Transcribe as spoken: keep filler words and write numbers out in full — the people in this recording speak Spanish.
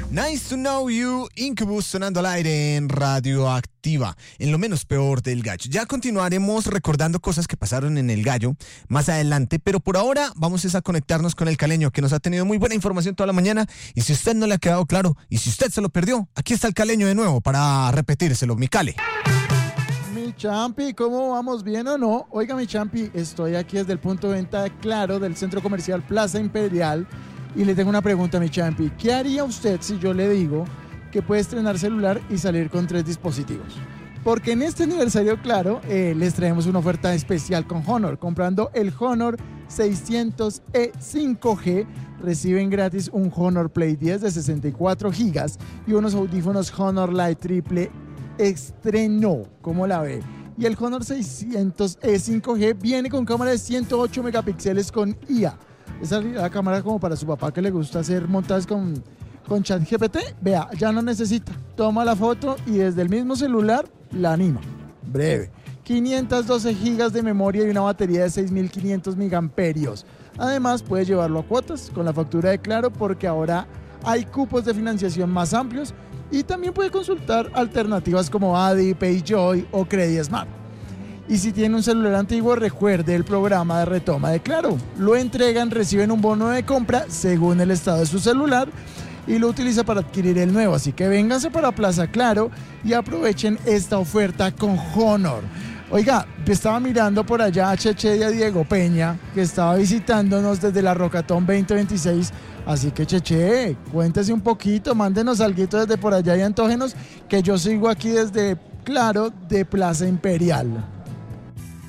Nice to Know You, Incubus sonando al aire en Radioactiva, en lo menos peor del Gallo. Ya continuaremos recordando cosas que pasaron en el Gallo más adelante, pero por ahora vamos a conectarnos con el Caleño, que nos ha tenido muy buena información toda la mañana, y si a usted no le ha quedado claro, y si usted se lo perdió, aquí está el Caleño de nuevo para repetírselo. Mi Cale. Mi Champi, ¿cómo vamos? ¿Bien o no? Oiga, mi Champi, estoy aquí desde el punto de venta de Claro del Centro Comercial Plaza Imperial. Y le tengo una pregunta, mi Champi. ¿Qué haría usted si yo le digo que puede estrenar celular y salir con tres dispositivos? Porque en este aniversario, claro, eh, les traemos una oferta especial con Honor. Comprando el Honor seiscientos E cinco G, reciben gratis un Honor Play diez de sesenta y cuatro gigas y unos audífonos Honor Lite triple estreno. ¿Cómo la ve? Y el Honor seiscientos E cinco G viene con cámara de ciento ocho megapíxeles con I A. Esa es la cámara como para su papá que le gusta hacer montajes con, con ChatGPT. Vea, ya no necesita. Toma la foto y desde el mismo celular la anima. Breve. quinientos doce gigas de memoria y una batería de seis mil quinientos miliamperios. Además, puede llevarlo a cuotas con la factura de Claro porque ahora hay cupos de financiación más amplios y también puede consultar alternativas como Adi, PayJoy o CrediSmart. Y si tiene un celular antiguo, recuerde el programa de retoma de Claro. Lo entregan, reciben un bono de compra según el estado de su celular y lo utiliza para adquirir el nuevo. Así que vénganse para Plaza Claro y aprovechen esta oferta con Honor. Oiga, estaba mirando por allá a Cheche y a Diego Peña, que estaba visitándonos desde la Rocatón veinte veintiséis. Así que, Cheche, cuéntese un poquito, mándenos alguito desde por allá y antógenos, que yo sigo aquí desde Claro de Plaza Imperial.